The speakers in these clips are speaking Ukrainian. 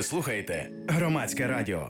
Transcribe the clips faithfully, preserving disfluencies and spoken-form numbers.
Ви слухаєте Громадське радіо.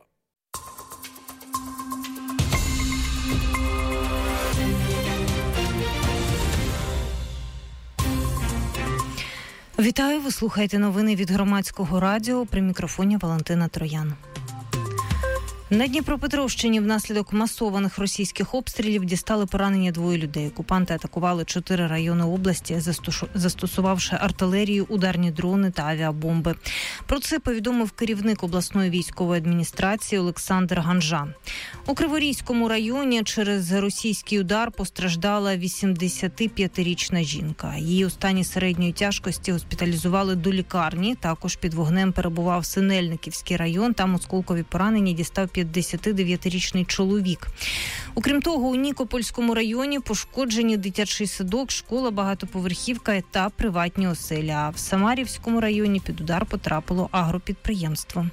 Вітаю, ви слухаєте новини від Громадського радіо. При мікрофоні Валентина Троян. На Дніпропетровщині внаслідок масованих російських обстрілів дістали поранення двоє людей. Окупанти атакували чотири райони області, застосувавши артилерію, ударні дрони та авіабомби. Про це повідомив керівник обласної військової адміністрації Олександр Ганжа. У Криворізькому районі через російський удар постраждала вісімдесятип'ятирічна жінка. Її у стані середньої тяжкості госпіталізували до лікарні. Також під вогнем перебував Синельниківський район. Там осколкові поранення дістав п'ятдесятидев'ятирічний чоловік. Окрім того, у Нікопольському районі пошкоджені дитячий садок, школа, багатоповерхівка та приватні оселі. А в Самарівському районі під удар потрапило агропідприємство.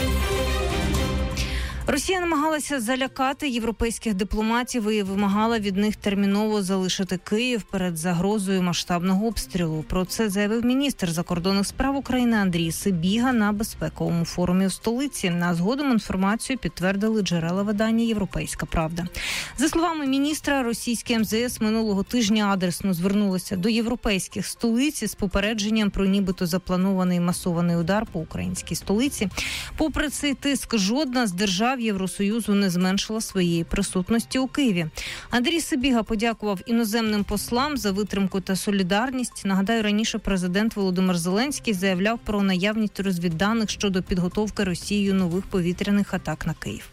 Росія намагалася залякати європейських дипломатів і вимагала від них терміново залишити Київ перед загрозою масштабного обстрілу. Про це заявив міністр закордонних справ України Андрій Сибіга на безпековому форумі в столиці. На згодом інформацію підтвердили джерела видання «Європейська правда». За словами міністра, російське ем зе ес минулого тижня адресно звернулося до європейських столиць із попередженням про нібито запланований масований удар по українській столиці. Попри цей тиск, жодна з держав Євросоюзу не зменшила своєї присутності у Києві. Андрій Сибіга подякував іноземним послам за витримку та солідарність. Нагадаю, раніше президент Володимир Зеленський заявляв про наявність розвідданих щодо підготовки Росією нових повітряних атак на Київ.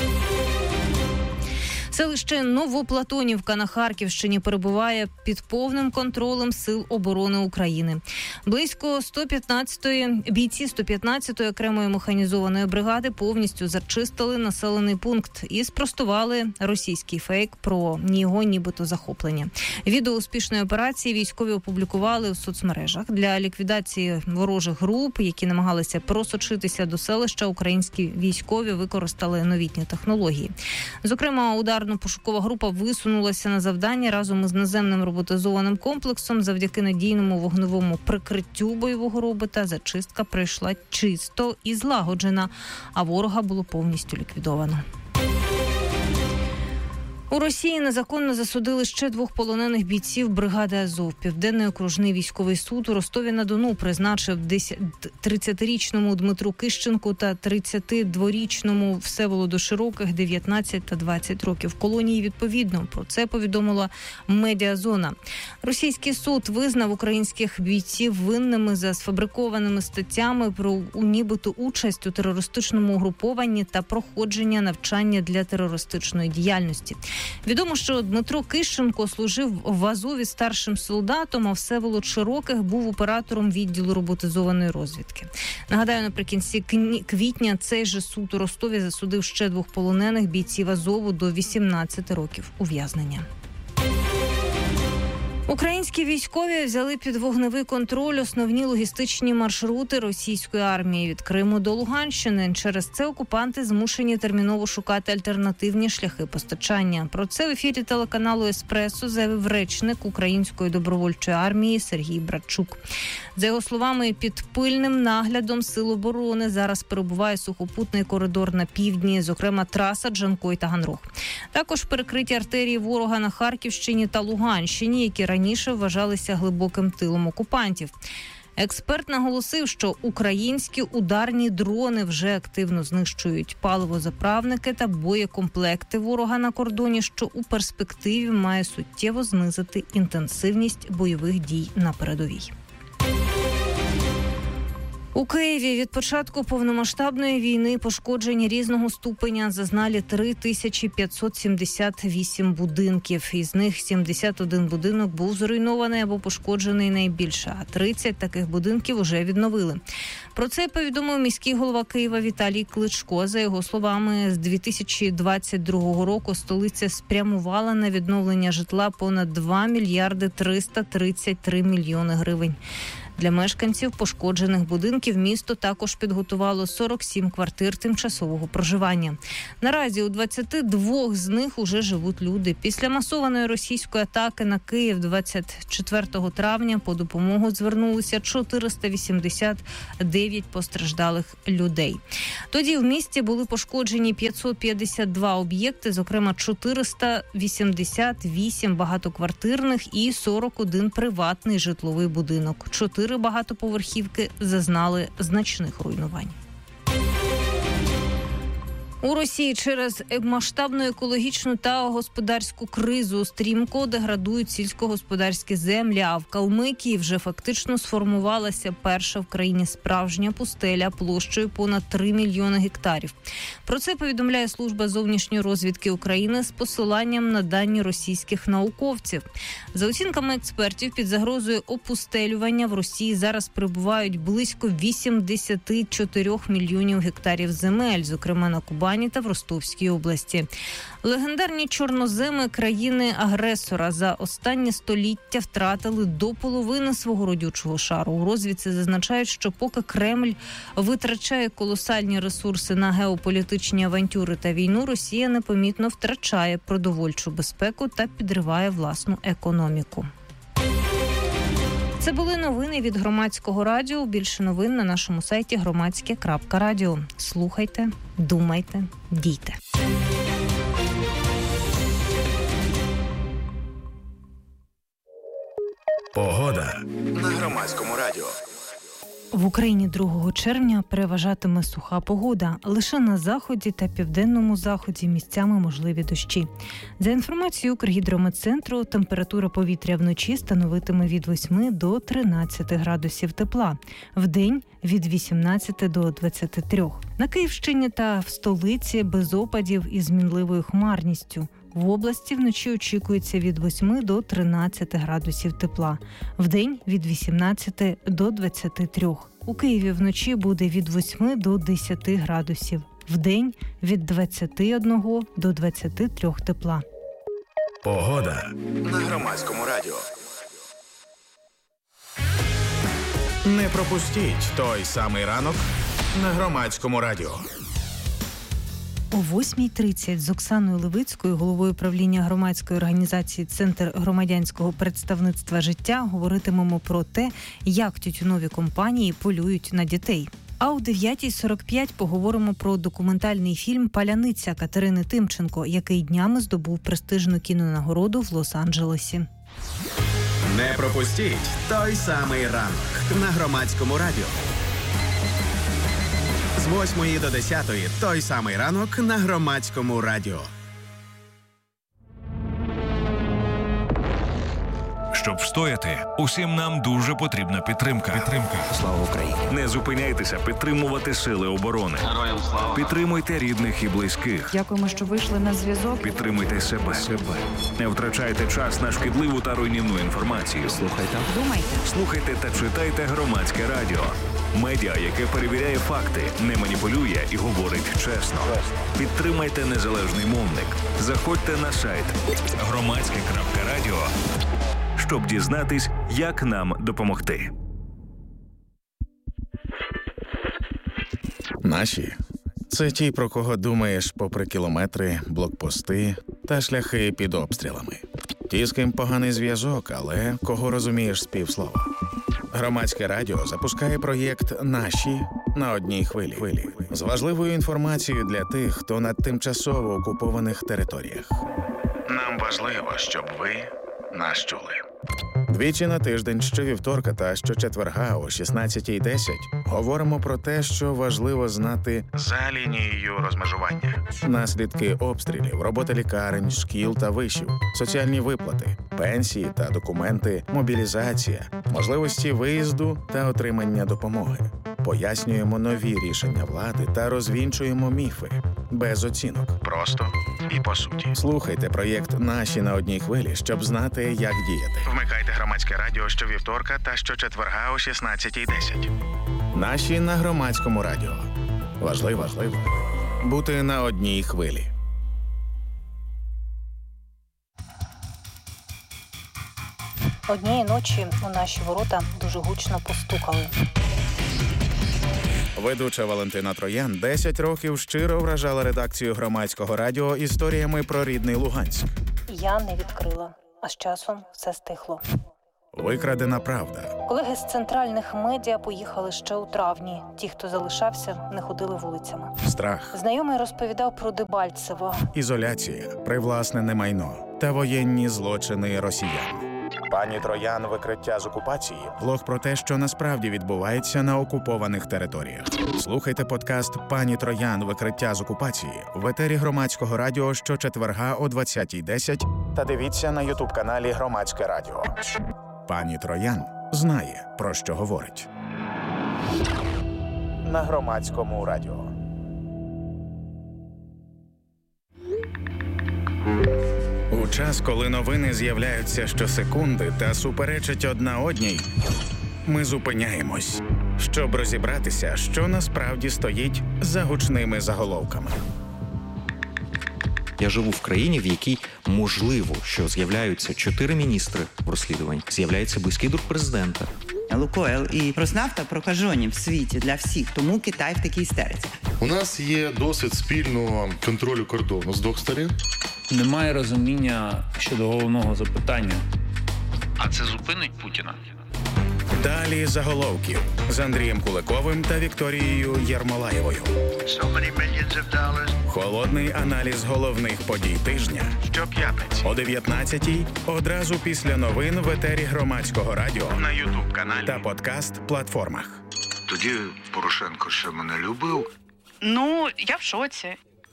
Селище Новоплатонівка на Харківщині перебуває під повним контролем Сил оборони України. Близько сто п'ятнадцятої бійці сто п'ятнадцятої окремої механізованої бригади повністю зачистили населений пункт і спростували російський фейк про його нібито захоплення. Відео успішної операції військові опублікували у соцмережах. Для ліквідації ворожих груп, які намагалися просочитися до селища, українські військові використали новітні технології. Зокрема, удар пошукова група висунулася на завдання разом із наземним роботизованим комплексом. Завдяки надійному вогневому прикриттю бойового робота зачистка пройшла чисто і злагоджена, а ворога було повністю ліквідовано. У Росії незаконно засудили ще двох полонених бійців бригади Азов. Південний окружний військовий суд у Ростові-на-Дону призначив тридцятирічному Дмитру Кищенку та тридцятидворічному Всеволоду Широких дев'ятнадцять та двадцять років колонії відповідно. Про це повідомила Медіазона. Російський суд визнав українських бійців винними за сфабрикованими статтями про нібито участь у терористичному угрупованні та проходження навчання для терористичної діяльності. Відомо, що Дмитро Кищенко служив в Азові старшим солдатом, а Всеволод Широких був оператором відділу роботизованої розвідки. Нагадаю, наприкінці квітня цей же суд у Ростові засудив ще двох полонених бійців Азову до вісімнадцяти років ув'язнення. Українські військові взяли під вогневий контроль основні логістичні маршрути російської армії від Криму до Луганщини. Через це окупанти змушені терміново шукати альтернативні шляхи постачання. Про це в ефірі телеканалу «Еспресо» заявив речник Української добровольчої армії Сергій Братчук. За його словами, під пильним наглядом Сил оборони зараз перебуває сухопутний коридор на півдні, зокрема траса Джанкой-Таганрог. Також перекриті артерії ворога на Харківщині та Луганщині, які раніше вважалися глибоким тилом окупантів. Експерт наголосив, що українські ударні дрони вже активно знищують паливозаправники та боєкомплекти ворога на кордоні, що у перспективі має суттєво знизити інтенсивність бойових дій на передовій. У Києві від початку повномасштабної війни пошкоджень різного ступеня зазнали три тисячі п'ятсот сімдесят вісім будинків. Із них сімдесят один будинок був зруйнований або пошкоджений найбільше, а тридцять таких будинків уже відновили. Про це повідомив міський голова Києва Віталій Кличко. За його словами, з дві тисячі двадцять другого року столиця спрямувала на відновлення житла понад два мільярди триста тридцять три мільйони гривень. Для мешканців пошкоджених будинків місто також підготувало сорок сім квартир тимчасового проживання. Наразі у двадцяти двох з них уже живуть люди. Після масованої російської атаки на Київ двадцять четвертого травня по допомогу звернулися чотириста вісімдесят дев'ять постраждалих людей. Тоді в місті були пошкоджені п'ятсот п'ятдесят два об'єкти, зокрема чотириста вісімдесят вісім багатоквартирних і сорок один приватний житловий будинок. Чотири багатоповерхівки зазнали значних руйнувань. У Росії через масштабну екологічну та господарську кризу стрімко деградують сільськогосподарські землі, а в Калмикії вже фактично сформувалася перша в країні справжня пустеля площею понад три мільйони гектарів. Про це повідомляє Служба зовнішньої розвідки України з посиланням на дані російських науковців. За оцінками експертів, під загрозою опустелювання в Росії зараз перебувають близько вісімдесят чотири мільйонів гектарів земель, зокрема на Кубані та в Ростовській області. Легендарні чорноземи країни-агресора за останнє століття втратили до половини свого родючого шару. У розвідці зазначають, що поки Кремль витрачає колосальні ресурси на геополітичні авантюри та війну, Росія непомітно втрачає продовольчу безпеку та підриває власну економіку. Це були новини від Громадського радіо. Більше новин на нашому сайті громадське крапка радіо. Слухайте, думайте, дійте. Погода на Громадському радіо. В Україні другого червня переважатиме суха погода. Лише на заході та південному заході місцями можливі дощі. За інформацією Укргідрометцентру, температура повітря вночі становитиме від восьми до тринадцяти градусів тепла. Вдень – від вісімнадцяти до двадцяти трьох. На Київщині та в столиці без опадів і змінливою хмарністю. В області вночі очікується від восьми до тринадцяти градусів тепла. Вдень – від вісімнадцяти до двадцяти трьох. У Києві вночі буде від восьми до десяти градусів. Вдень – від двадцяти одного до двадцяти трьох тепла. Погода на Громадському радіо. Не пропустіть той самий ранок на Громадському радіо. О восьмій тридцять з Оксаною Левицькою, головою правління громадської організації «Центр громадянського представництва життя», говоритимемо про те, як тютюнові компанії полюють на дітей. А о дев'ятій сорок п'ять поговоримо про документальний фільм «Паляниця» Катерини Тимченко, який днями здобув престижну кінонагороду в Лос-Анджелесі. Не пропустіть той самий ранок на Громадському радіо. З восьмої до десятої той самий ранок на Громадському радіо. Щоб встояти, усім нам дуже потрібна підтримка. Підтримка. Слава Україні! Не зупиняйтеся підтримувати сили оборони. Героям слава! Підтримуйте рідних і близьких. Дякуємо, що вийшли на зв'язок. Підтримуйте себе. себе. Не втрачайте час на шкідливу та руйнівну інформацію. Слухайте. Думайте. Слухайте та читайте Громадське радіо. Медіа, яке перевіряє факти, не маніпулює і говорить чесно. Підтримайте незалежний мовник. Заходьте на сайт громадське крапка радіо, щоб дізнатись, як нам допомогти. Наші – це ті, про кого думаєш попри кілометри, блокпости та шляхи під обстрілами. Ті, з ким поганий зв'язок, але кого розумієш з півслова. Громадське радіо запускає проєкт «Наші» на одній хвилі. З важливою інформацією для тих, хто на тимчасово окупованих територіях. Нам важливо, щоб ви нас чули. Двічі на тиждень, щовівторка та щочетверга о шістнадцятій десять говоримо про те, що важливо знати за лінією розмежування. Наслідки обстрілів, робота лікарень, шкіл та вишів, соціальні виплати, пенсії та документи, мобілізація, можливості виїзду та отримання допомоги. Пояснюємо нові рішення влади та розвінчуємо міфи. Без оцінок. Просто і по суті. Слухайте проєкт «Наші» на одній хвилі, щоб знати, як діяти. Вмикайте Громадське радіо щовівторка та щочетверга о шістнадцятій десять. «Наші» на Громадському радіо. Важливо, важливо бути на одній хвилі. Однієї ночі у наші ворота дуже гучно постукали. Ведуча Валентина Троян десять років щиро вражала редакцію Громадського радіо історіями про рідний Луганськ. Я не відкрила, а з часом все стихло. Викрадена правда. Колеги з центральних медіа поїхали ще у травні. Ті, хто залишався, не ходили вулицями. Страх. Знайомий розповідав про Дебальцево. Ізоляція, привласнене майно та воєнні злочини росіян. Пані Троян. Викриття з окупації. Влог про те, що насправді відбувається на окупованих територіях. Слухайте подкаст «Пані Троян. Викриття з окупації» в етері Громадського радіо щочетверга о двадцятій десять та дивіться на ютуб-каналі Громадське радіо. Пані Троян знає, про що говорить. На Громадському радіо. У час, коли новини з'являються щосекунди та суперечать одна одній, ми зупиняємось, щоб розібратися, що насправді стоїть за гучними заголовками. Я живу в країні, в якій можливо, що з'являються чотири міністри в розслідуванні, з'являється близький друг президента. Лукойл і Роснафта прокажені в світі для всіх, тому Китай в такій істериці. У нас є досвід спільного контролю кордону з двох сторін. Немає розуміння щодо головного запитання. А це зупинить Путіна? Далі заголовків з Андрієм Куликовим та Вікторією Єрмолаєвою. So many millions of dollars. Холодний аналіз головних подій тижня. Щоп'ятниці. О дев'ятнадцятій одразу після новин в етері Громадського радіо На ютуб-каналі. та подкаст-платформах. Тоді Порошенко ще мене любив. Ну, я в шоці.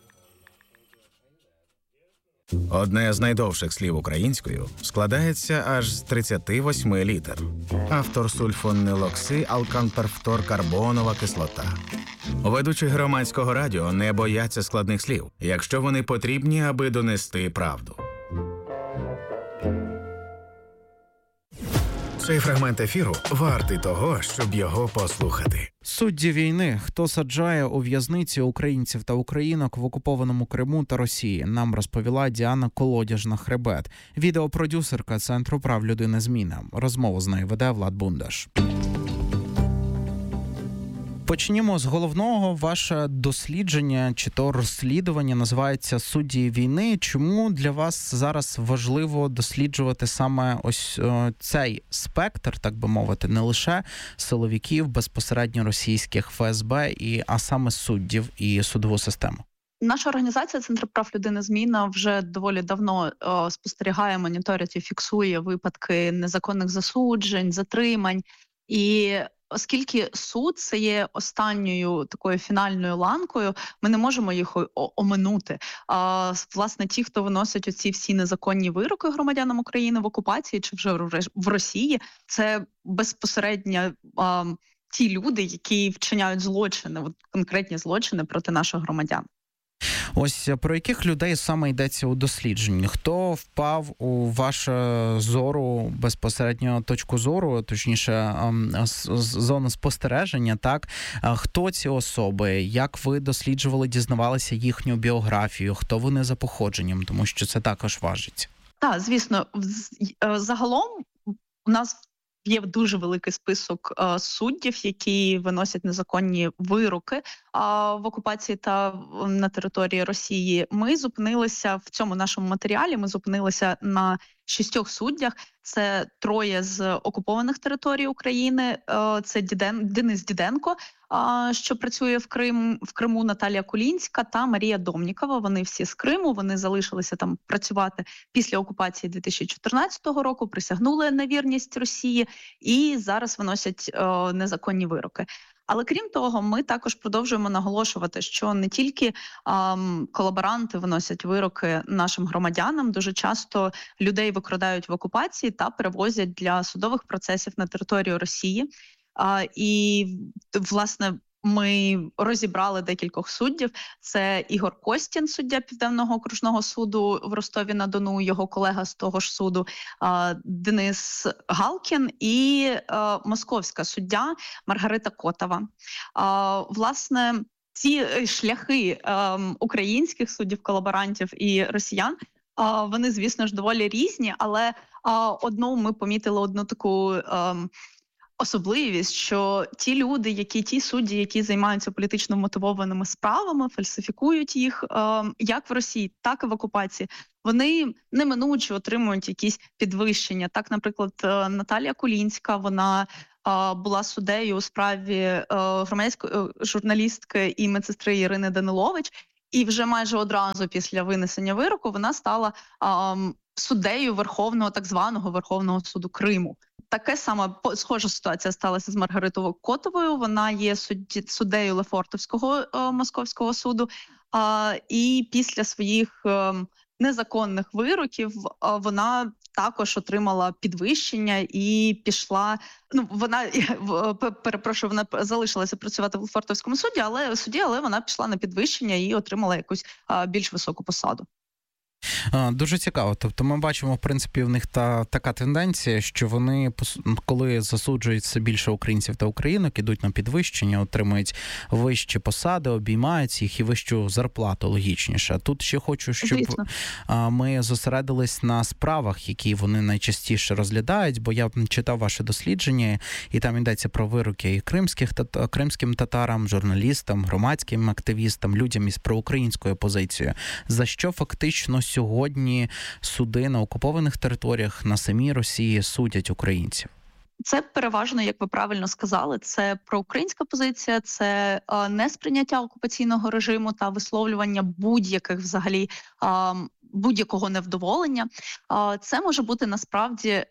Одне з найдовших слів українською складається аж з тридцяти восьми літер. Автор сульфонилокси алканперфторкарбонова кислота. Ведучі Громадського радіо не бояться складних слів, якщо вони потрібні, аби донести правду. Цей фрагмент ефіру вартий того, щоб його послухати. Судді війни. Хто саджає у в'язниці українців та українок в окупованому Криму та Росії, нам розповіла Діана Колодяжна-Хребет, відеопродюсерка Центру прав людини «Зміна». Розмову з нею веде Влад Бундаш. Почнімо з головного. Ваше дослідження чи то розслідування називається «Судді війни». Чому для вас зараз важливо досліджувати саме ось о, цей спектр, так би мовити, не лише силовиків, безпосередньо російських еф ес бе, і, а саме суддів і судову систему? Наша організація «Центр прав людини «Зміна» вже доволі давно о, спостерігає, моніторить і фіксує випадки незаконних засуджень, затримань. І оскільки суд – це є останньою такою фінальною ланкою, ми не можемо їх оминути. А, власне, ті, хто виносять оці всі незаконні вироки громадянам України в окупації чи вже в Росії, це безпосередньо а, ті люди, які вчиняють злочини, от конкретні злочини проти наших громадян. Ось про яких людей саме йдеться у дослідженні? Хто впав у вашу зору, безпосередньо точку зору, точніше, зону спостереження, так? Хто ці особи? Як ви досліджували, дізнавалися їхню біографію? Хто вони за походженням? Тому що це також важить. Так, звісно. Загалом у нас є дуже великий список а, суддів, які виносять незаконні вироки а, в окупації та на території Росії. Ми зупинилися в цьому нашому матеріалі, ми зупинилися на шістьох суддях. Це троє з окупованих територій України, а, це Діден, Денис Діденко, а, що працює в, Крим, в Криму, Наталія Кулінська та Марія Домнікова. Вони всі з Криму, вони залишилися там працювати після окупації дві тисячі чотирнадцятого року, присягнули на вірність Росії і зараз виносять о, незаконні вироки. Але крім того, ми також продовжуємо наголошувати, що не тільки ем, колаборанти виносять вироки нашим громадянам, дуже часто людей викрадають в окупації та перевозять для судових процесів на територію Росії. Е, і, власне, ми розібрали декількох суддів. Це Ігор Костін, суддя Південного окружного суду в Ростові-на-Дону, його колега з того ж суду, Денис Галкін і московська суддя Маргарита Котова. Власне, ці шляхи українських суддів, колаборантів і росіян, вони, звісно ж, доволі різні, але А одну ми помітили одну таку е, особливість, що ті люди, які ті судді, які займаються політично мотивованими справами, фальсифікують їх, е, як в Росії, так і в окупації, вони неминуче отримують якісь підвищення. Так, наприклад, Наталія Кулінська, вона е, була суддею у справі е, громадської е, журналістки і медсестри Ірини Данилович, і вже майже одразу після винесення вироку вона стала е, суддею Верховного, так званого Верховного суду Криму. Таке саме схожа ситуація сталася з Маргаритою Котовою. Вона є судді, суддею Лефортовського е, Московського суду. Е, і після своїх е, незаконних вироків е, вона також отримала підвищення і пішла. Ну вона перепрошую, вона залишилася працювати в Лефортовському суді, але суді, але вона пішла на підвищення і отримала якусь е, більш високу посаду. Дуже цікаво. Тобто ми бачимо, в принципі, в них та така тенденція, що вони, коли засуджують все більше українців та українок, ідуть на підвищення, отримують вищі посади, обіймають їх і вищу зарплату, логічніше. Тут ще хочу, щоб Звісно. ми зосередились на справах, які вони найчастіше розглядають, бо я читав ваше дослідження, і там йдеться про вироки і кримських, кримським татарам, журналістам, громадським активістам, людям із проукраїнською позицією. За що фактично сьогодні суди на окупованих територіях на самій Росії судять українців? Це переважно, як ви правильно сказали, це проукраїнська позиція, це е, несприйняття окупаційного режиму та висловлювання будь-яких взагалі е, будь-якого невдоволення. Е, це може бути насправді е,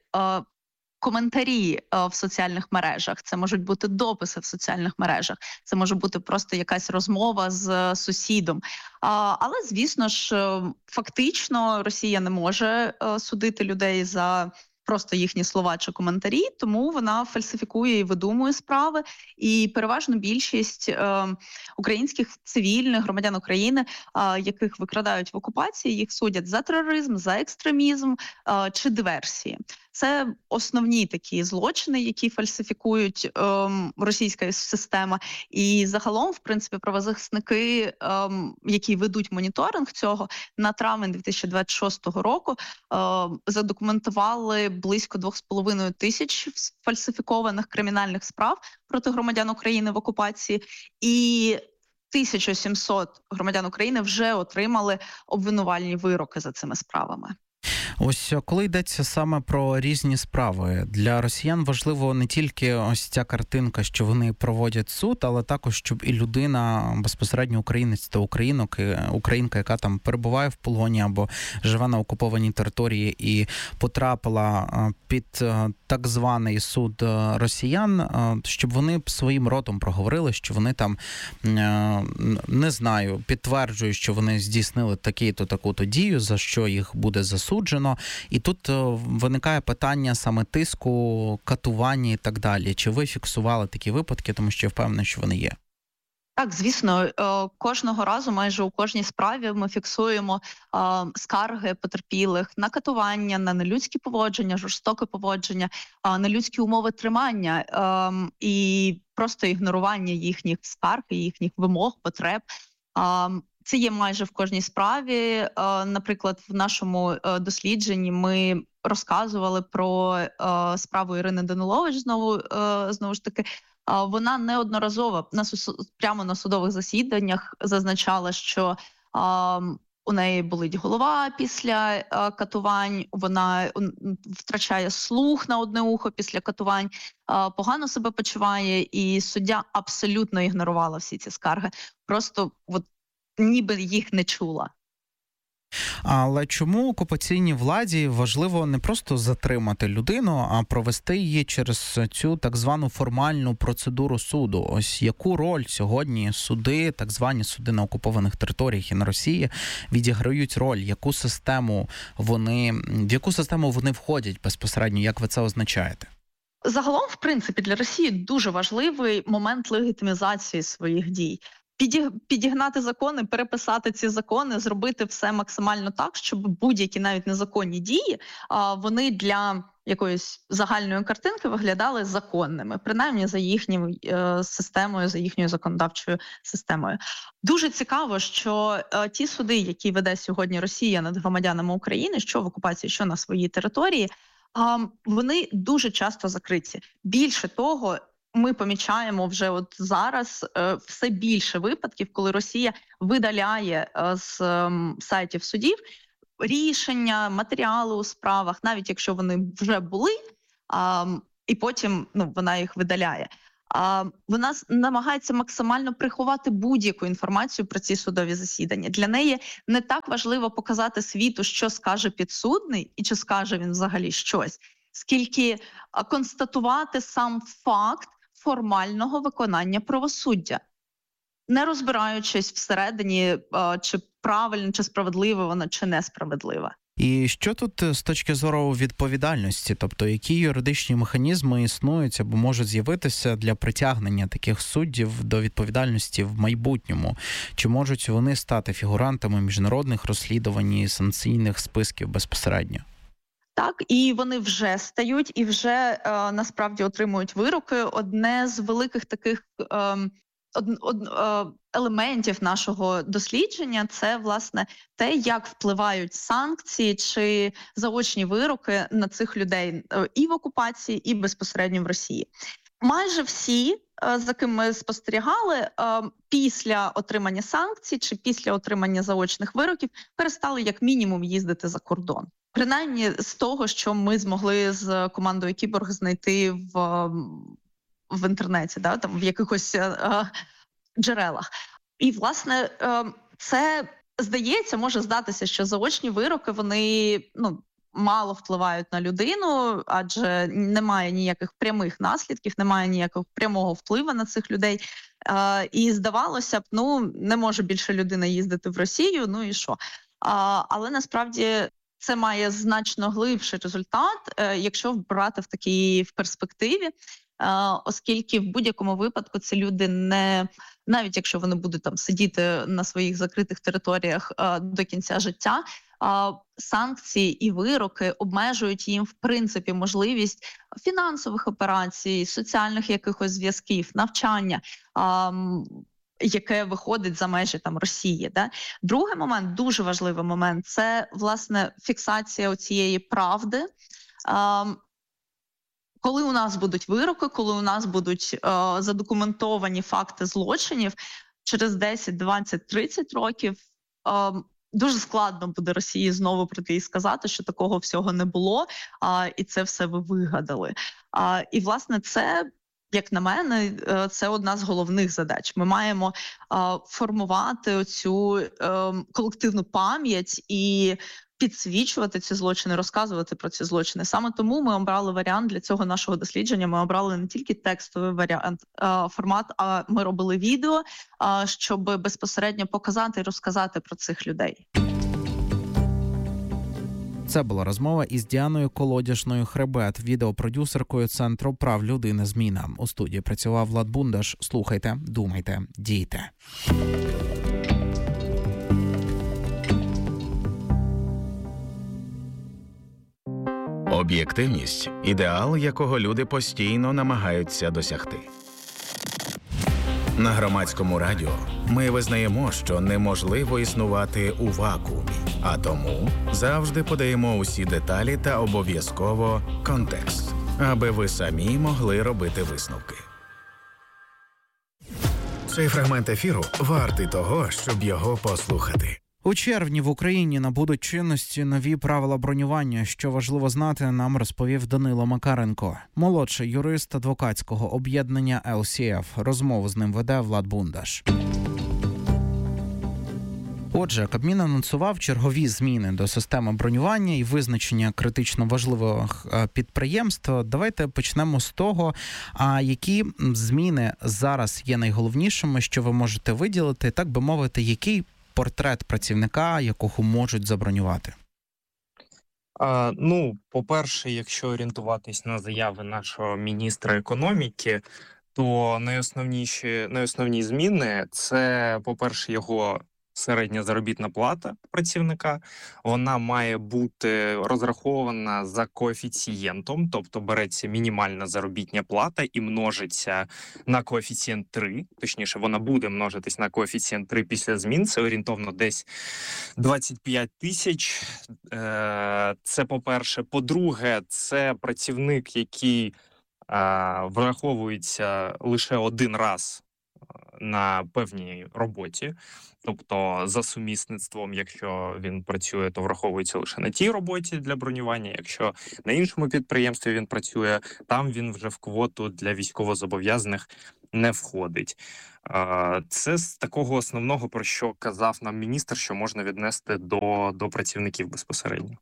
коментарі е, в соціальних мережах, це можуть бути дописи в соціальних мережах, це може бути просто якась розмова з е, сусідом. А, але, звісно ж, е, фактично Росія не може е, судити людей за просто їхні слова чи коментарі, тому вона фальсифікує і видумує справи. І переважно більшість е, українських цивільних громадян України, е, яких викрадають в окупації, їх судять за тероризм, за екстремізм е, чи диверсії. Це основні такі злочини, які фальсифікують е, російська система. І загалом, в принципі, правозахисники, е, які ведуть моніторинг цього, на травень дві тисячі двадцять шостого року е, задокументували близько двох з половиною тисяч фальсифікованих кримінальних справ проти громадян України в окупації. І тисяча сімсот громадян України вже отримали обвинувальні вироки за цими справами. Ось коли йдеться саме про різні справи, для росіян важливо не тільки ось ця картинка, що вони проводять суд, але також, щоб і людина, безпосередньо українець та українок, українка, яка там перебуває в полоні або живе на окупованій території і потрапила під так званий суд росіян, щоб вони своїм ротом проговорили, що вони там, не знаю, підтверджують, що вони здійснили таку-то, таку-то дію, за що їх буде засуджено. І тут виникає питання саме тиску, катування і так далі. Чи ви фіксували такі випадки, тому що я впевнений, що вони є? Так, звісно, кожного разу, майже у кожній справі ми фіксуємо скарги потерпілих на катування, на нелюдські поводження, жорстоке поводження, на людські умови тримання і просто ігнорування їхніх скарг, їхніх вимог, потреб. Це є майже в кожній справі. Наприклад, в нашому дослідженні ми розказували про справу Ірини Данилович, знову, знову ж таки. Вона неодноразово на прямо на судових засіданнях зазначала, що у неї болить голова після катувань, вона втрачає слух на одне ухо після катувань, погано себе почуває, і суддя абсолютно ігнорувала всі ці скарги. Просто от ніби їх не чула. Але чому окупаційній владі важливо не просто затримати людину, а провести її через цю так звану формальну процедуру суду? Ось яку роль сьогодні суди, так звані суди на окупованих територіях і на Росії, відіграють роль? Яку систему вони, в яку систему вони входять безпосередньо? Як ви це означаєте? Загалом, в принципі, для Росії дуже важливий момент легітимізації своїх дій. Підігнати закони, переписати ці закони, зробити все максимально так, щоб будь-які навіть незаконні дії, вони для якоїсь загальної картинки виглядали законними, принаймні за їхньою системою, за їхньою законодавчою системою. Дуже цікаво, що ті суди, які веде сьогодні Росія над громадянами України, що в окупації, що на своїй території, а, вони дуже часто закриті. Більше того, ми помічаємо вже от зараз е, все більше випадків, коли Росія видаляє е, з е, сайтів судів рішення, матеріали у справах, навіть якщо вони вже були, а, і потім ну, вона їх видаляє. А, вона намагається максимально приховати будь-яку інформацію про ці судові засідання. Для неї не так важливо показати світу, що скаже підсудний, і чи скаже він взагалі щось, скільки а, констатувати сам факт формального виконання правосуддя, не розбираючись всередині, чи правильно, чи справедливо воно, чи несправедливо. І що тут з точки зору відповідальності? Тобто, які юридичні механізми існують або можуть з'явитися для притягнення таких суддів до відповідальності в майбутньому? Чи можуть вони стати фігурантами міжнародних розслідувань і санкційних списків безпосередньо? Так, і вони вже стають, і вже е, насправді отримують вироки. Одне з великих таких е, од, од, е, елементів нашого дослідження – це, власне, те, як впливають санкції чи заочні вироки на цих людей е, і в окупації, і безпосередньо в Росії. Майже всі, е, за ким ми спостерігали, е, після отримання санкцій чи після отримання заочних вироків перестали як мінімум їздити за кордон. Принаймні з того, що ми змогли з командою Кіборг знайти в, в інтернеті, да, там в якихось е, джерелах. І, власне, е, це, здається, може здатися, що заочні вироки, вони ну, мало впливають на людину, адже немає ніяких прямих наслідків, немає ніякого прямого впливу на цих людей. Е, і здавалося б, ну, не може більше людина їздити в Росію, ну і що? А, але насправді це має значно глибший результат, е, якщо брати в такій в перспективі, е, оскільки в будь-якому випадку ці люди не, навіть якщо вони будуть там сидіти на своїх закритих територіях е, до кінця життя, е, санкції і вироки обмежують їм в принципі можливість фінансових операцій, соціальних якихось зв'язків, навчання, е, яке виходить за межі там Росії. Да? Другий момент, дуже важливий момент, це, власне, фіксація цієї правди. А, коли у нас будуть вироки, коли у нас будуть а, задокументовані факти злочинів, через десять, двадцять, тридцять років а, дуже складно буде Росії знову прийти і сказати, що такого всього не було, а, і це все ви вигадали. А, і, власне, це, як на мене, це одна з головних задач. Ми маємо а, формувати оцю а, колективну пам'ять і підсвічувати ці злочини, розказувати про ці злочини. Саме тому ми обрали варіант для цього нашого дослідження. Ми обрали не тільки текстовий варіант, а, формат, а ми робили відео, а, щоб безпосередньо показати і розказати про цих людей. Це була розмова із Діаною Колодяжною-Хребет, відеопродюсеркою Центру прав людини «Зміна». У студії працював Влад Бундаш. Слухайте, думайте, дійте. Об'єктивність – ідеал, якого люди постійно намагаються досягти. На Громадському радіо ми визнаємо, що неможливо існувати у вакуумі, а тому завжди подаємо усі деталі та обов'язково контекст, аби ви самі могли робити висновки. Цей фрагмент ефіру вартий того, щоб його послухати. У червні в Україні набудуть чинності нові правила бронювання. Що важливо знати, нам розповів Данило Макаренко, молодший юрист адвокатського об'єднання ел сі еф. Розмову з ним веде Влад Бундаш. Отже, Кабмін анонсував чергові зміни до системи бронювання і визначення критично важливих підприємств. Давайте почнемо з того, а які зміни зараз є найголовнішими, що ви можете виділити, так би мовити, який портрет працівника, якого можуть забронювати? А, ну, по-перше, якщо орієнтуватись на заяви нашого міністра економіки, то найосновніші, найосновні зміни – це, по-перше, його середня заробітна плата працівника, вона має бути розрахована за коефіцієнтом, тобто береться мінімальна заробітня плата і множиться на коефіцієнт три, точніше, вона буде множитись на коефіцієнт три після змін, це орієнтовно десь двадцять п'ять тисяч. Це по-перше. По-друге, це працівник, який враховується лише один раз на певній роботі, тобто за сумісництвом, якщо він працює, то враховується лише на тій роботі для бронювання, якщо на іншому підприємстві він працює, там він вже в квоту для військовозобов'язаних не входить. Це з такого основного, про що казав нам міністр, що можна віднести до, до працівників безпосередньо.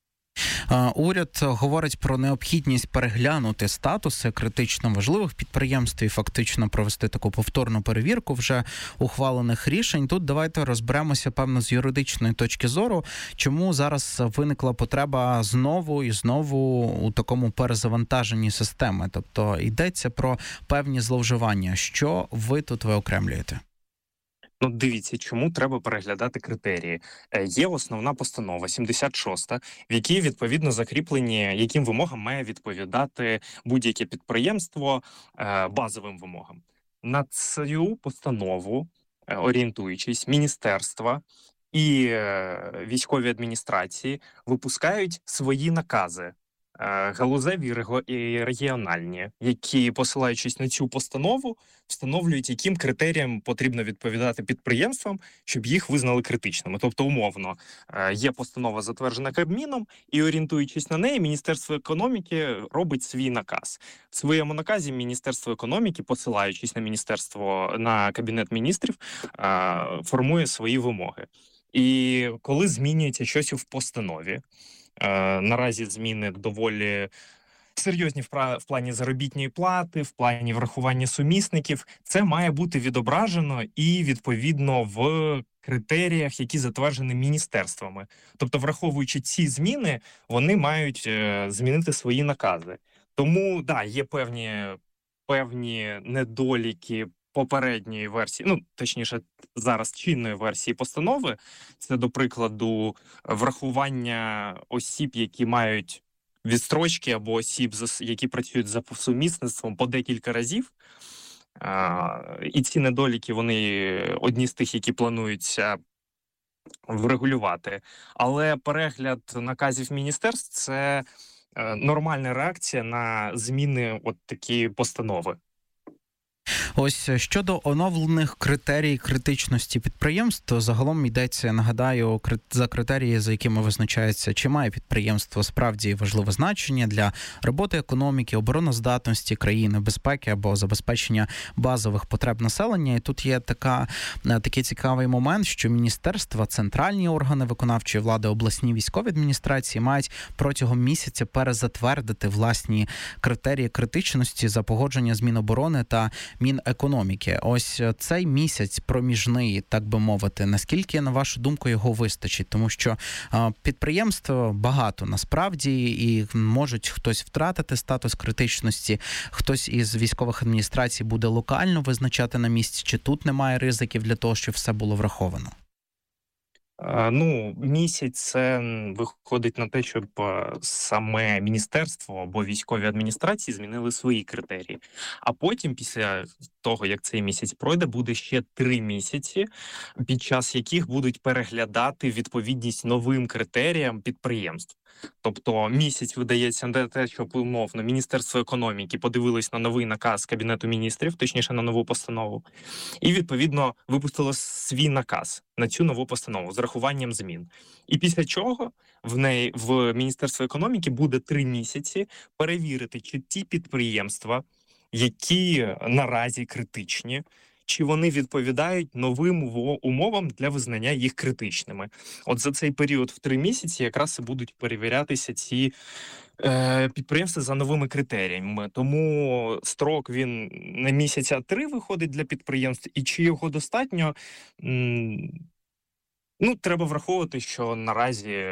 Уряд говорить про необхідність переглянути статуси критично важливих підприємств і фактично провести таку повторну перевірку вже ухвалених рішень. Тут давайте розберемося, певно, з юридичної точки зору, чому зараз виникла потреба знову і знову у такому перезавантаженні системи. Тобто йдеться про певні зловживання. Що ви тут виокремлюєте? Ну, дивіться, чому треба переглядати критерії. Е, є основна постанова, сімдесят шоста, в якій відповідно закріплені, яким вимогам має відповідати будь-яке підприємство е, базовим вимогам. На цю постанову, е, орієнтуючись, міністерства і е, військові адміністрації випускають свої накази, галузеві і регіональні, які, посилаючись на цю постанову, встановлюють, яким критеріям потрібно відповідати підприємствам, щоб їх визнали критичними. Тобто, умовно, є постанова, затверджена Кабміном, і, орієнтуючись на неї, Міністерство економіки робить свій наказ. В своєму наказі Міністерство економіки, посилаючись на міністерство, на Кабінет міністрів, формує свої вимоги. І коли змінюється щось в постанові, наразі зміни доволі серйозні в плані заробітної плати, в плані врахування сумісників, це має бути відображено і відповідно в критеріях, які затверджені міністерствами. Тобто, враховуючи ці зміни, вони мають змінити свої накази. Тому, да, є певні, певні недоліки попередньої версії, ну, точніше, зараз чинної версії постанови, це, до прикладу, врахування осіб, які мають відстрочки, або осіб, які працюють за сумісництвом по декілька разів. І ці недоліки, вони одні з тих, які плануються врегулювати. Але перегляд наказів міністерств – це нормальна реакція на зміни от такі постанови. Ось щодо оновлених критерій критичності підприємств, то загалом йдеться, нагадаю, за критерії, за якими визначається, чи має підприємство справді важливе значення для роботи економіки, обороноздатності країни, безпеки або забезпечення базових потреб населення. І тут є така, такий цікавий момент, що міністерства, центральні органи виконавчої влади, обласні військові адміністрації мають протягом місяця перезатвердити власні критерії критичності за погодження з Міноборони та Мінекономіки. Ось цей місяць проміжний, так би мовити, наскільки, на вашу думку, його вистачить? Тому що а, підприємств багато насправді, і можуть хтось втратити статус критичності, хтось із військових адміністрацій буде локально визначати на місці, чи тут немає ризиків для того, щоб все було враховано? Ну, місяць це виходить на те, щоб саме міністерство або військові адміністрації змінили свої критерії. А потім, після того, як цей місяць пройде, буде ще три місяці, під час яких будуть переглядати відповідність новим критеріям підприємств. Тобто місяць видається на те, щоб, умовно, Міністерство економіки подивилось на новий наказ Кабінету міністрів, точніше на нову постанову, і, відповідно, випустило свій наказ на цю нову постанову з рахуванням змін. І після чого в неї, в Міністерство економіки буде три місяці перевірити, чи ті підприємства, які наразі критичні, чи вони відповідають новим умовам для визнання їх критичними. От за цей період в три місяці якраз і будуть перевірятися ці е, підприємства за новими критеріями. Тому строк він не місяця, а три виходить для підприємств. І чи його достатньо? М- ну, треба враховувати, що наразі...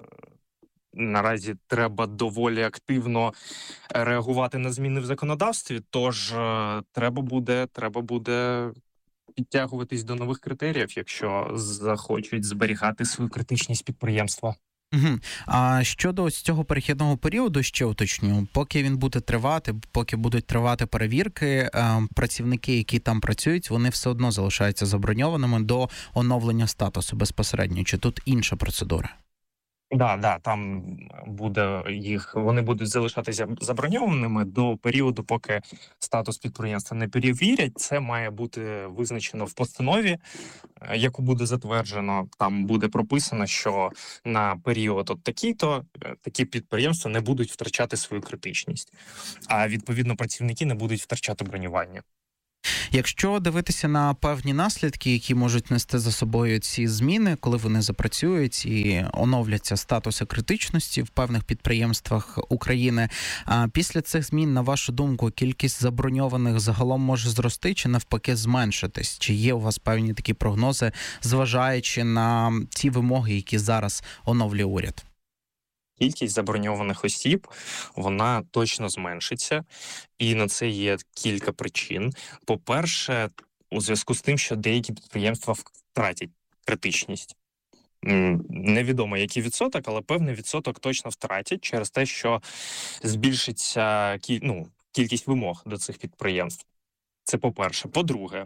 Наразі треба доволі активно реагувати на зміни в законодавстві, тож треба буде, треба буде підтягуватись до нових критеріїв, якщо захочуть зберігати свою критичність підприємства. Угу. А щодо ось цього перехідного періоду, ще уточню, поки він буде тривати, поки будуть тривати перевірки, працівники, які там працюють, вони все одно залишаються заброньованими до оновлення статусу безпосередньо. Чи тут інша процедура? Да, да, там буде їх, вони будуть залишатися заброньованими до періоду, поки статус підприємства не перевірять. Це має бути визначено в постанові, яку буде затверджено. Там буде прописано, що на період от такий-то такі підприємства не будуть втрачати свою критичність, а відповідно працівники не будуть втрачати бронювання. Якщо дивитися на певні наслідки, які можуть нести за собою ці зміни, коли вони запрацюють і оновляться статуси критичності в певних підприємствах України, а після цих змін, на вашу думку, кількість заброньованих загалом може зрости чи навпаки зменшитись? Чи є у вас певні такі прогнози, зважаючи на ті вимоги, які зараз оновлює уряд? Кількість заброньованих осіб, вона точно зменшиться, і на це є кілька причин. По-перше, у зв'язку з тим, що деякі підприємства втратять критичність. Невідомо, який відсоток, але певний відсоток точно втратять через те, що збільшиться ну, кількість вимог до цих підприємств. Це по-перше. По-друге,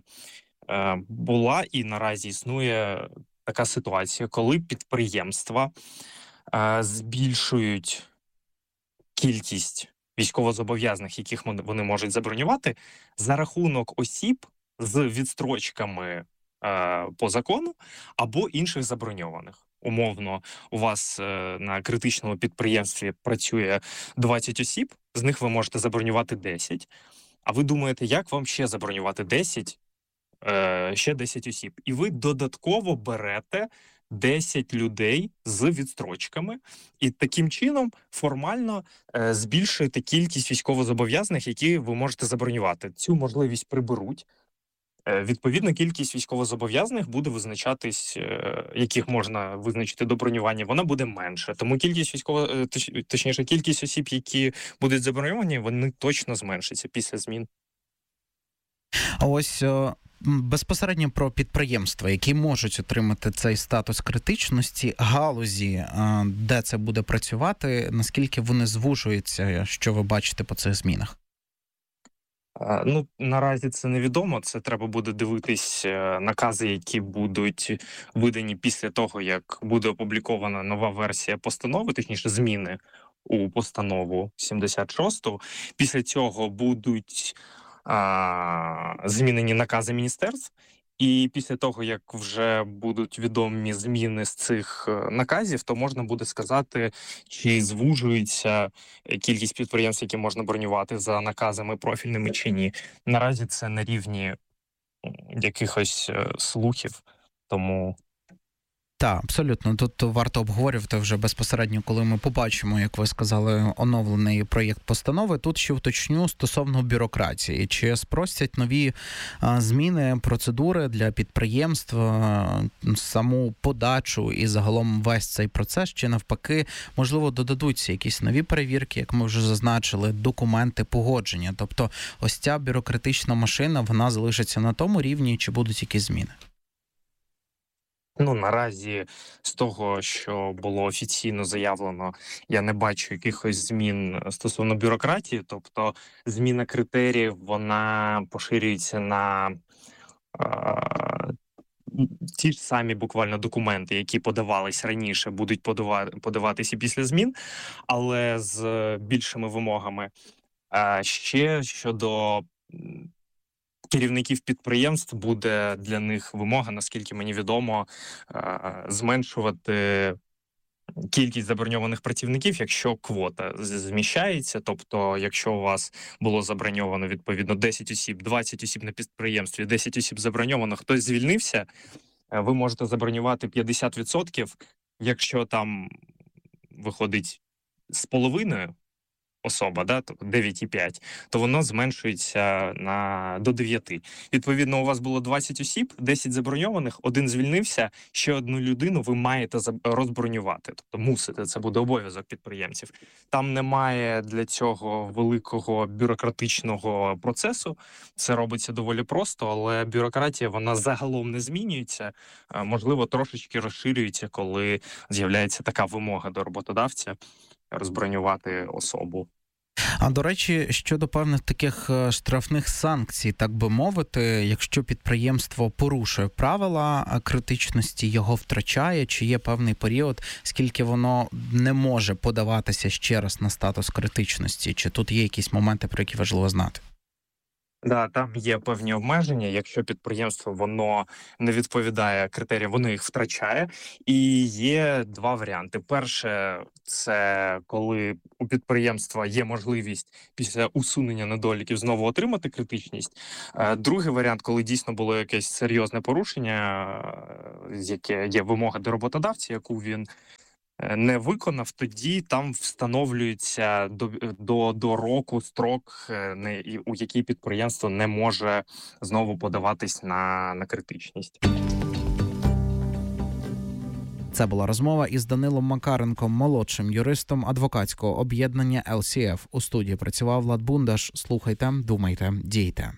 була і наразі існує така ситуація, коли підприємства збільшують кількість військовозобов'язаних, яких вони можуть забронювати, за рахунок осіб з відстрочками е, по закону або інших заброньованих. Умовно, у вас е, на критичному підприємстві працює двадцять осіб, з них ви можете забронювати десять, а ви думаєте, як вам ще забронювати десять, е, ще десять осіб. І ви додатково берете десять людей з відстрочками, і таким чином формально е, збільшуєте кількість військовозобов'язаних, які ви можете забронювати. Цю можливість приберуть. Е, відповідно, кількість військовозобов'язаних буде визначатись, е, яких можна визначити до бронювання, вона буде менше. Тому кількість військово, е, точ, точніше, кількість осіб, які будуть заброньовані, вони точно зменшаться після змін. А ось безпосередньо про підприємства, які можуть отримати цей статус критичності, галузі, де це буде працювати, наскільки вони звужуються, що ви бачите по цих змінах? Ну, наразі це невідомо, це треба буде дивитись накази, які будуть видані після того, як буде опублікована нова версія постанови, точніше зміни у постанову сімдесят шосту. Після цього будуть а, змінені накази міністерств, і після того, як вже будуть відомі зміни з цих наказів, то можна буде сказати, чи звужується кількість підприємств, які можна бронювати за наказами профільними чи ні. Наразі це на рівні якихось слухів, тому... Так, абсолютно. Тут варто обговорювати вже безпосередньо, коли ми побачимо, як ви сказали, оновлений проєкт постанови. Тут ще уточню стосовно бюрократії. Чи спростять нові а, зміни, процедури для підприємств, а, саму подачу і загалом весь цей процес, чи навпаки, можливо, додадуться якісь нові перевірки, як ми вже зазначили, документи погодження. Тобто ось ця бюрократична машина, вона залишиться на тому рівні, чи будуть якісь зміни? Ну, наразі, з того, що було офіційно заявлено, я не бачу якихось змін стосовно бюрократії. Тобто, зміна критеріїв, вона поширюється на е- ті ж самі буквально документи, які подавались раніше, будуть подавати, подаватися після змін, але з більшими вимогами. Е- ще щодо... керівників підприємств буде для них вимога, наскільки мені відомо, зменшувати кількість заброньованих працівників, якщо квота зміщається. Тобто, якщо у вас було заброньовано, відповідно, десять осіб, двадцять осіб на підприємстві, десять осіб заброньовано, хтось звільнився, ви можете забронювати п'ятдесят відсотків, якщо там виходить з половиною, особа, да, тобто дев'ять цілих п'ять десятих, то воно зменшується на до дев'яти. Відповідно, у вас було двадцять осіб, десять заброньованих, один звільнився, ще одну людину ви маєте розбронювати, тобто мусите, це буде обов'язок підприємців. Там немає для цього великого бюрократичного процесу, це робиться доволі просто, але бюрократія, вона загалом не змінюється, можливо, трошечки розширюється, коли з'являється така вимога до роботодавця розбронювати особу. А до речі, щодо певних таких штрафних санкцій, так би мовити, якщо підприємство порушує правила критичності, його втрачає, чи є певний період, скільки воно не може подаватися ще раз на статус критичності, чи тут є якісь моменти, про які важливо знати? Да, там є певні обмеження. Якщо підприємство воно не відповідає критеріям, воно їх втрачає. І є два варіанти. Перше, це коли у підприємства є можливість після усунення недоліків знову отримати критичність. Другий варіант, коли дійсно було якесь серйозне порушення, яке є вимога до роботодавця, яку він не виконав, тоді там встановлюється до, до, до року строк, не, у який підприємство не може знову подаватись на, на критичність. Це була розмова із Данилом Макаренком, молодшим юристом адвокатського об'єднання ел сі еф. У студії працював Влад Бундаш. Слухайте, думайте, дійте.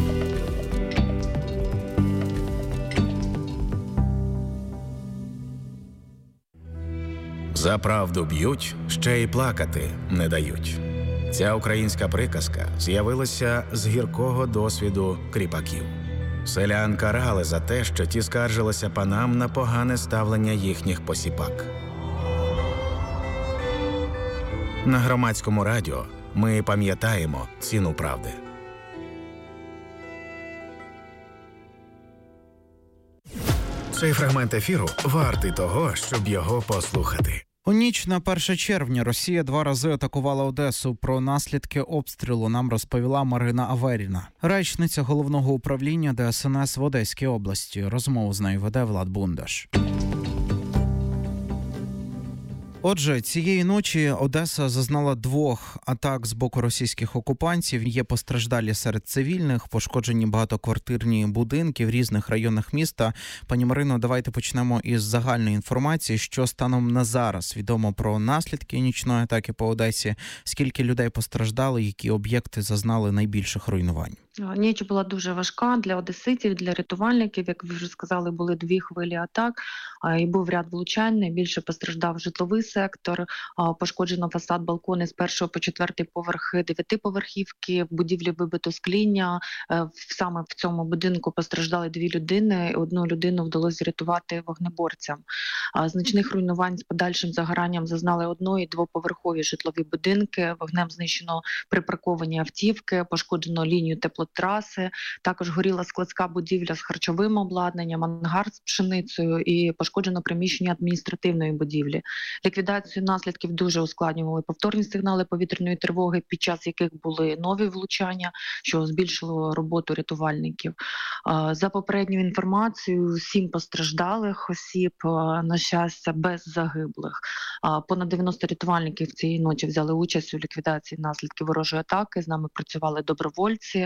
За правду б'ють, ще й плакати не дають. Ця українська приказка з'явилася з гіркого досвіду кріпаків. Селян карали за те, що ті скаржилися панам на погане ставлення їхніх посіпак. На Громадському радіо ми пам'ятаємо ціну правди. Цей фрагмент ефіру вартий того, щоб його послухати. У ніч на перше червня Росія два рази атакувала Одесу. Про наслідки обстрілу нам розповіла Марина Аверіна, речниця головного управління де ес ен ес в Одеській області. Розмову з нею веде Влад Бундаш. Отже, цієї ночі Одеса зазнала двох атак з боку російських окупантів. Є постраждалі серед цивільних, пошкоджені багатоквартирні будинки в різних районах міста. Пані Марино, давайте почнемо із загальної інформації, що станом на зараз відомо про наслідки нічної атаки по Одесі, скільки людей постраждали, які об'єкти зазнали найбільших руйнувань. Ніч була дуже важка для одеситів, для рятувальників. Як ви вже сказали, були дві хвилі атак і був ряд влучань. Найбільше постраждав житловий сектор, пошкоджено фасад, балкони з першого по четвертий поверхи дев'ятиповерхівки, в будівлі вибито скління. Саме в цьому будинку постраждали дві людини, одну людину вдалося врятувати вогнеборцям. Значних руйнувань з подальшим загоранням зазнали одно- і двоповерхові житлові будинки, вогнем знищено припарковані автівки, пошкоджено лінію теплотраси, також горіла складська будівля з харчовим обладнанням, ангар з пшеницею і пошкоджено приміщення адміністративної будівлі. Ліквідацію наслідків дуже ускладнювали повторні сигнали повітряної тривоги, під час яких були нові влучання, що збільшило роботу рятувальників. За попередньою інформацією, сім постраждалих осіб, на щастя, без загиблих. Понад дев'яносто рятувальників цієї ночі взяли участь у ліквідації наслідків ворожої атаки. З нами працювали добровольці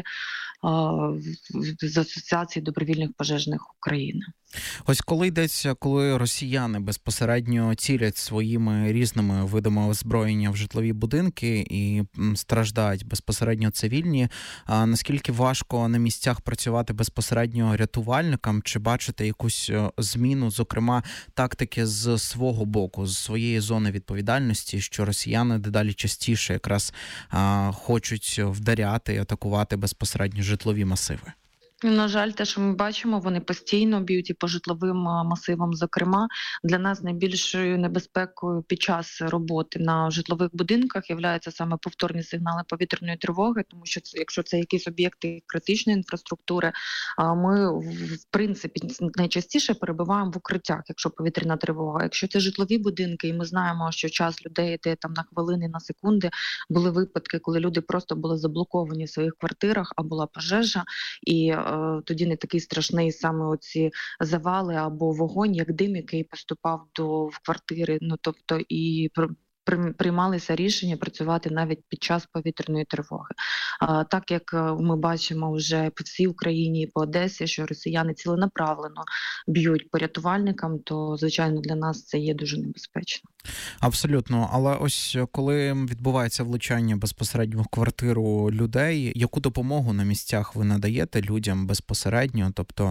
з Асоціації добровільних пожежних України. Ось коли йдеться, коли росіяни безпосередньо цілять своїми різними видами озброєння в житлові будинки і страждають безпосередньо цивільні, а наскільки важко на місцях працювати безпосередньо рятувальникам, чи бачите якусь зміну, зокрема, тактики з свого боку, з своєї зони відповідальності, що росіяни дедалі частіше якраз а, хочуть вдаряти і атакувати безпосередньо житлові масиви? На жаль, те, що ми бачимо, вони постійно б'ють і по житловим масивам. Зокрема, для нас найбільшою небезпекою під час роботи на житлових будинках являються саме повторні сигнали повітряної тривоги, тому що це, якщо це якісь об'єкти критичної інфраструктури, ми в принципі найчастіше перебуваємо в укриттях, якщо повітряна тривога. Якщо це житлові будинки, і ми знаємо, що час людей йде там на хвилини, на секунди, були випадки, коли люди просто були заблоковані в своїх квартирах, а була пожежа, і тоді не такий страшний саме оці завали або вогонь, як дим, який поступав до в квартири. Ну тобто і приймалися рішення працювати навіть під час повітряної тривоги. А, так як ми бачимо вже по всій Україні і по Одесі, що росіяни ціленаправлено б'ють по рятувальникам, то, звичайно, для нас це є дуже небезпечно. Абсолютно. Але ось коли відбувається влучання безпосередньо в квартиру людей, яку допомогу на місцях ви надаєте людям безпосередньо? Тобто,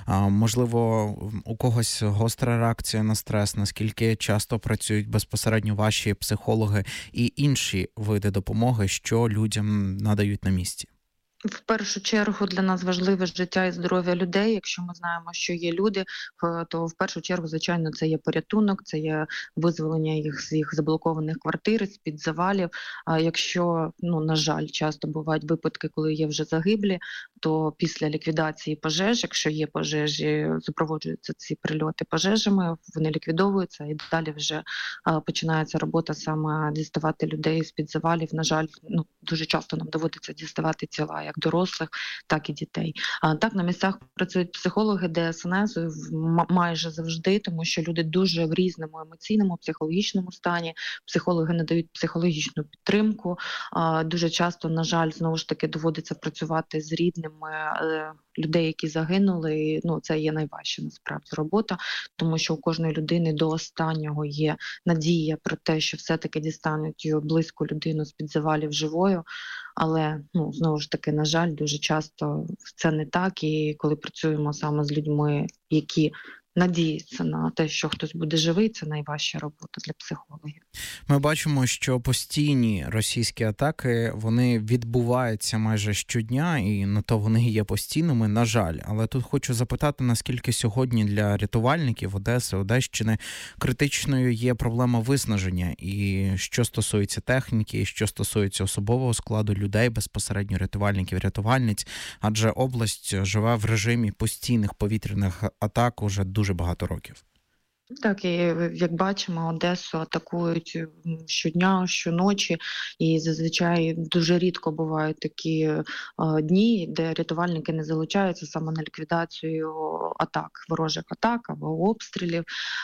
можливо, у когось гостра реакція на стрес, наскільки часто працюють безпосередньо ваші психологи і інші види допомоги, що людям надають на місці? В першу чергу для нас важливе життя і здоров'я людей. Якщо ми знаємо, що є люди, то в першу чергу, звичайно, це є порятунок, це є визволення їх з їх заблокованих квартир, з-під завалів. А якщо, ну, на жаль, часто бувають випадки, коли є вже загиблі, то після ліквідації пожеж, якщо є пожежі, супроводжуються ці прильоти пожежами, вони ліквідовуються і далі вже а, починається робота саме діставати людей з-під завалів. На жаль, ну, дуже часто нам доводиться діставати тіла як дорослих, так і дітей. А так на місцях працюють психологи Д С Н С майже завжди, тому що люди дуже в різному емоційному, психологічному стані. Психологи надають психологічну підтримку. А дуже часто, на жаль, знову ж таки доводиться працювати з рідними е, людей, які загинули. І, ну, це є найважча насправді робота, тому що у кожної людини до останнього є надія про те, що все-таки дістануть її близьку людину з-під завалів живою. Але, ну, знову ж таки, на жаль, дуже часто це не так. І коли працюємо саме з людьми, які надіються на те, що хтось буде живий, це найважча робота для психологів. Ми бачимо, що постійні російські атаки, вони відбуваються майже щодня, і на то вони є постійними, на жаль. Але тут хочу запитати, наскільки сьогодні для рятувальників Одеси, Одещини критичною є проблема виснаження, і що стосується техніки, і що стосується особового складу людей, безпосередньо рятувальників, рятувальниць, адже область живе в режимі постійних повітряних атак уже дуже дуже багато років. Так, і як бачимо, Одесу атакують щодня, щоночі, і зазвичай дуже рідко бувають такі е, дні, де рятувальники не залучаються саме на ліквідацію атак, ворожих атак або обстрілів.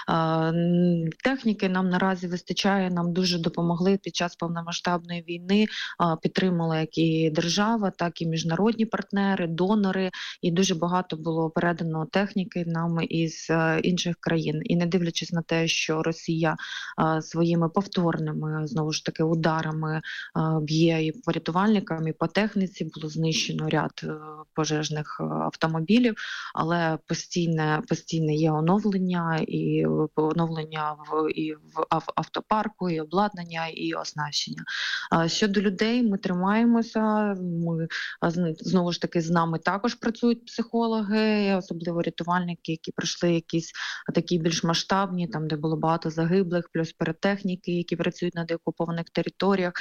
Е, техніки нам наразі вистачає, нам дуже допомогли під час повномасштабної війни, е, підтримала як і держава, так і міжнародні партнери, донори, і дуже багато було передано техніки нам із е, інших країн. І не дивлячись на те, що Росія а, своїми повторними, знову ж таки, ударами а, б'є і по рятувальникам, і по техніці, було знищено ряд а, пожежних а, автомобілів, але постійне, постійне є оновлення, і оновлення в, і в автопарку, і обладнання, і оснащення. А, щодо людей, ми тримаємося, ми, а, знову ж таки, з нами також працюють психологи, особливо рятувальники, які пройшли якісь такі більш масштабні, там, де було багато загиблих, плюс перетехніки, які працюють на деокупованих територіях.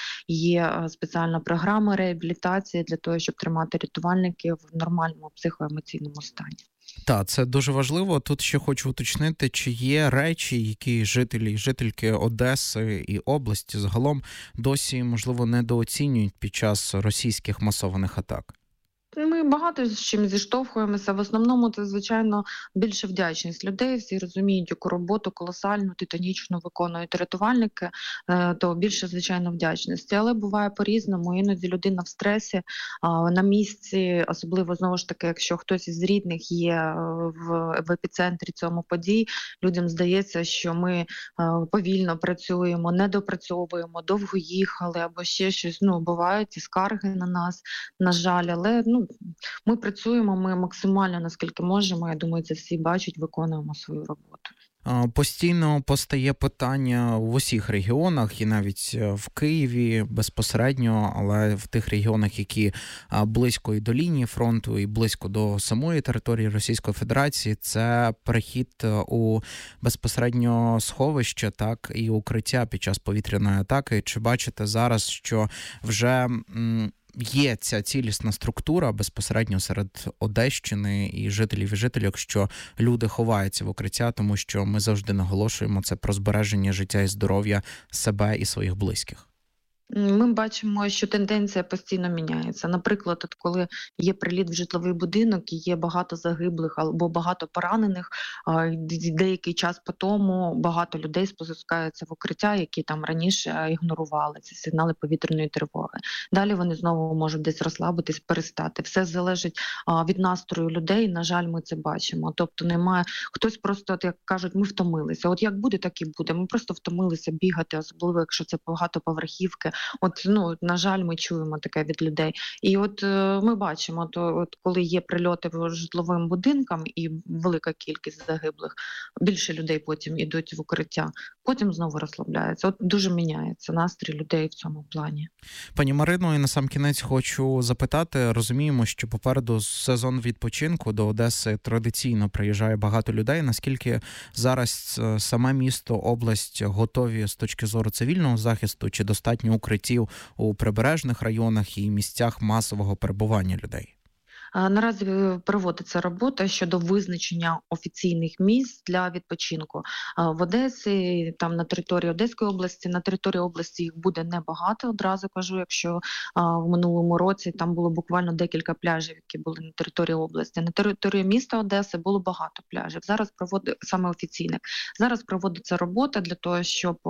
Є спеціальна програма реабілітації для того, щоб тримати рятувальників в нормальному психоемоційному стані. Так, це дуже важливо. Тут ще хочу уточнити, чи є речі, які жителі і жительки Одеси і області загалом досі, можливо, недооцінюють під час російських масованих атак? Ми багато з чим зіштовхуємося. В основному це, звичайно, більше вдячність людей. Всі розуміють, яку роботу колосальну, титанічну виконують рятувальники, то більше, звичайно, вдячності. Але буває по-різному. Іноді людина в стресі, на місці, особливо, знову ж таки, якщо хтось із рідних є в, в епіцентрі цьому подій, людям здається, що ми повільно працюємо, не допрацьовуємо, довго їхали або ще щось. Ну, бувають і скарги на нас, на жаль, але, ну, ми працюємо, ми максимально, наскільки можемо, я думаю, це всі бачать, виконуємо свою роботу. Постійно постає питання в усіх регіонах, і навіть в Києві безпосередньо, але в тих регіонах, які близько і до лінії фронту, і близько до самої території Російської Федерації, це перехід у безпосередньо сховище, так, і укриття під час повітряної атаки. Чи бачите зараз, що вже є ця цілісна структура безпосередньо серед Одещини і жителів і жителів, що люди ховаються в укриття, тому що ми завжди наголошуємо це про збереження життя і здоров'я себе і своїх близьких? Ми бачимо, що тенденція постійно міняється. Наприклад, от коли є приліт в житловий будинок і є багато загиблих або багато поранених, деякий час по тому багато людей спускаються в укриття, які там раніше ігнорували ці сигнали повітряної тривоги. Далі вони знову можуть десь розслабитись, перестати. Все залежить від настрою людей. На жаль, ми це бачимо. Тобто немає хтось просто, як кажуть, ми втомилися. От як буде, так і буде. Ми просто втомилися бігати, особливо якщо це багатоповерхівки. От, ну, на жаль, ми чуємо таке від людей. І от е, ми бачимо, то, от, коли є прильоти в житловим будинкам і велика кількість загиблих, більше людей потім йдуть в укриття, потім знову розслабляються. От дуже міняється настрій людей в цьому плані. Пані Марино, і на сам кінець хочу запитати, розуміємо, що попереду сезон відпочинку, до Одеси традиційно приїжджає багато людей. Наскільки зараз саме місто, область готові з точки зору цивільного захисту, чи достатньо укриттів у прибережних районах і місцях масового перебування людей? Наразі проводиться робота щодо визначення офіційних місць для відпочинку. В Одесі, там на території Одеської області, на території області їх буде небагато, одразу кажу, якщо в минулому році там було буквально декілька пляжів, які були на території області. На території міста Одеси було багато пляжів. Зараз проводить саме офіційних. Зараз проводиться робота для того, щоб